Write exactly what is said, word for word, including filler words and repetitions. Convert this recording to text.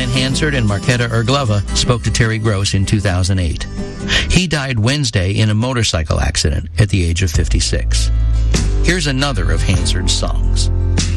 Hansard and Marketa Erglova spoke to Terry Gross in two thousand eight. He died Wednesday in a motorcycle accident at the age of fifty-six. Here's another of Hansard's songs.